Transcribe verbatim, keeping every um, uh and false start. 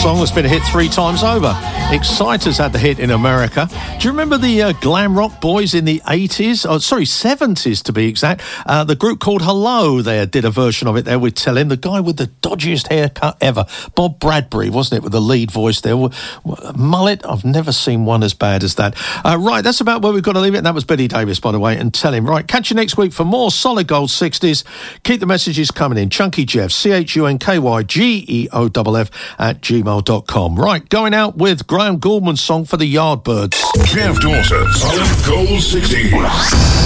song that's been a hit three times over. Exciters had the hit in America. Do you remember the uh, glam rock boys in the eighties? Oh, sorry, seventies to be exact. Uh, the group called Hello there did a version of it there with Tell Him. The guy with the dodgiest haircut ever. Bob Bradbury, wasn't it, with the lead voice there. Mullet, I've never seen one as bad as that. Uh, right, that's about where we've got to leave it. And that was Betty Davis, by the way, and Tell Him. Right, catch you next week for more solid gold sixties. Keep the messages coming in. Chunky Jeff, C H U N K Y G E O F F at gmail dot com. Right, going out with Graham Gouldman's song for the Yardbirds. Jeff Dawson, Solid Gold sixties.